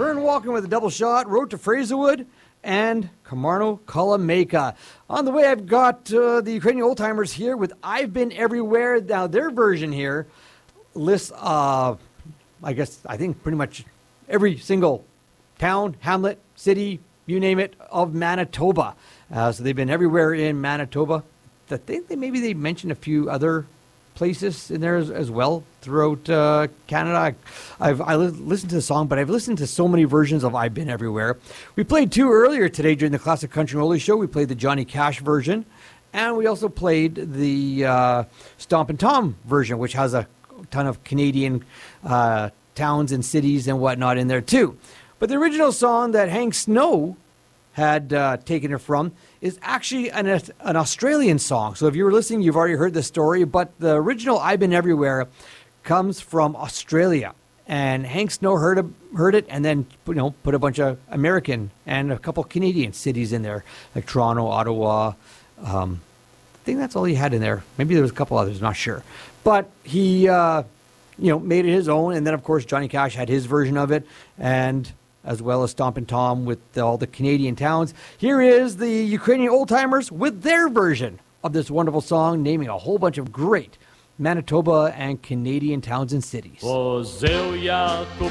Vern Walken with a double shot, Road to Fraserwood, and Kamarno Kalameka. On the way, I've got the Ukrainian Old-Timers here with I've Been Everywhere. Now, their version here lists, I think pretty much every single town, hamlet, city, you name it, of Manitoba. So they've been everywhere in Manitoba. I think maybe they mentioned a few other places in there as well throughout Canada. I listened to the song, but I've listened to so many versions of I've Been Everywhere. We played two earlier today during the Classic Country and Oldies show. We played the Johnny Cash version, and we also played the Stompin' Tom version, which has a ton of Canadian towns and cities and whatnot in there too. But the original song that Hank Snow had taken it from is actually an Australian song. So if you were listening, you've already heard the story, but the original I've Been Everywhere comes from Australia. And Hank Snow heard it and then put a bunch of American and a couple Canadian cities in there, like Toronto, Ottawa. I think that's all he had in there. Maybe there was a couple others, not sure. But he made it his own, and then of course Johnny Cash had his version of it, and as well as Stompin' Tom with all the Canadian towns. Here is the Ukrainian Old-Timers with their version of this wonderful song, naming a whole bunch of great Manitoba and Canadian towns and cities. Возив я ту